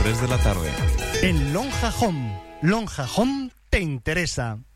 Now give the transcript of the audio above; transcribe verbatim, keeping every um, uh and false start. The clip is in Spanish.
tres de la tarde. En Lonja Home. Lonja Home te interesa.